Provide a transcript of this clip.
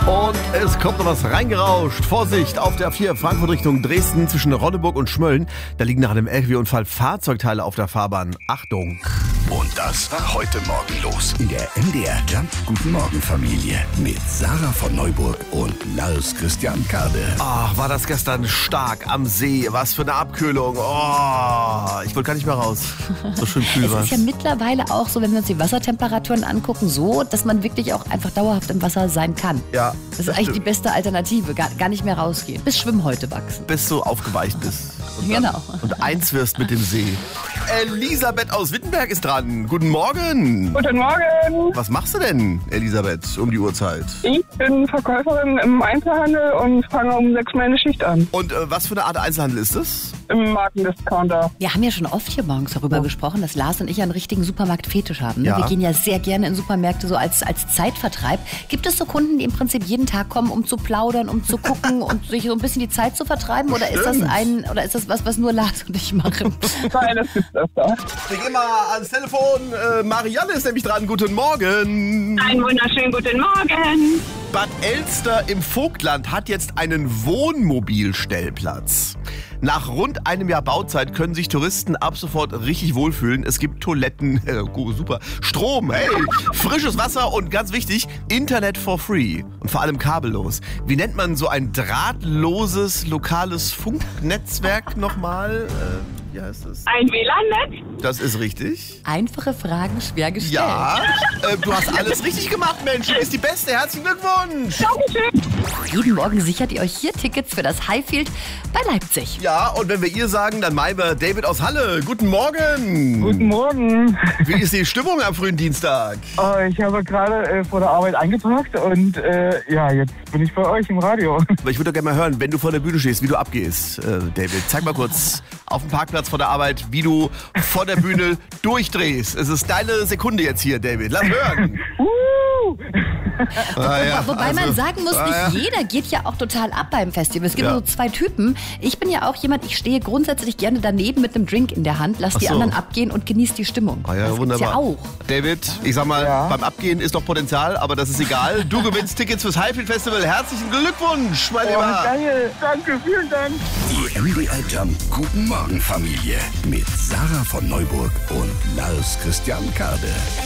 Und es kommt noch was reingerauscht. Vorsicht, auf der A4 Frankfurt Richtung Dresden zwischen Ronneburg und Schmölln. Da liegen nach einem LKW-Unfall Fahrzeugteile auf der Fahrbahn. Achtung! Und das war heute Morgen los in der MDR Jump Guten Morgen Familie mit Sarah von Neuburg und Lars Christian Kade. Ach, war das gestern stark am See. Was für eine Abkühlung. Oh, ich wollte gar nicht mehr raus. So schön kühl war es. Es ist ja mittlerweile auch so, wenn wir uns die Wassertemperaturen angucken, so, dass man wirklich auch einfach dauerhaft im Wasser sein kann. Ja, das ist eigentlich die beste Alternative. Gar nicht mehr rausgehen. Bis Schwimmhäute wachsen. Bis du aufgeweicht bist. Genau. Und eins wirst mit dem See. Elisabeth aus Wittenberg ist dran. Guten Morgen. Guten Morgen. Was machst du denn, Elisabeth, um die Uhrzeit? Ich bin Verkäuferin im Einzelhandel und fange um 6 meine Schicht an. Und was für eine Art Einzelhandel ist das? Im Markendiscounter. Wir haben ja schon oft hier morgens darüber gesprochen, dass Lars und ich einen richtigen Supermarktfetisch haben. Ne? Ja. Wir gehen ja sehr gerne in Supermärkte so als Zeitvertreib. Gibt es so Kunden, die im Prinzip jeden Tag kommen, um zu plaudern, um zu gucken und sich so ein bisschen die Zeit zu vertreiben? Oder ist das was nur Lars und ich machen? Nein, das gibt's öfter. Wir gehen mal ans Telefon. Marianne ist nämlich dran. Guten Morgen. Einen wunderschönen guten Morgen. Bad Elster im Vogtland hat jetzt einen Wohnmobilstellplatz. Nach rund einem Jahr Bauzeit können sich Touristen ab sofort richtig wohlfühlen. Es gibt Toiletten, super, Strom, hey, frisches Wasser und ganz wichtig, Internet for free und vor allem kabellos. Wie nennt man so ein drahtloses lokales Funknetzwerk nochmal? Wie heißt das? Ein WLAN-Netz? Das ist richtig. Einfache Fragen schwer gestellt. Ja, du hast alles richtig gemacht, Mensch. Du bist die Beste. Herzlichen Glückwunsch. Dankeschön. Jeden Morgen sichert ihr euch hier Tickets für das Highfield bei Leipzig. Ja, und wenn wir ihr sagen, dann meinen wir David aus Halle. Guten Morgen. Guten Morgen. Wie ist die Stimmung am frühen Dienstag? Ich habe gerade vor der Arbeit eingepackt und jetzt bin ich bei euch im Radio. Aber ich würde doch gerne mal hören, wenn du vor der Bühne stehst, wie du abgehst, David. Zeig mal kurz auf dem Parkplatz vor der Arbeit, wie du vor der Bühne durchdrehst. Es ist deine Sekunde jetzt hier, David. Lass hören. Wobei man sagen muss, nicht jeder geht ja auch total ab beim Festival. Es gibt so zwei Typen. Ich bin ja auch jemand, ich stehe grundsätzlich gerne daneben mit einem Drink in der Hand, lass die anderen abgehen und genieße die Stimmung. Das gibt's ja auch. David, ich sag mal, beim Abgehen ist doch Potenzial, aber das ist egal. Du gewinnst Tickets fürs Highfield Festival. Herzlichen Glückwunsch, mein Lieber. Geil. Danke, vielen Dank. Die MDR Jump Guten Morgen Familie mit Sarah von Neuburg und Lars Christian Kade.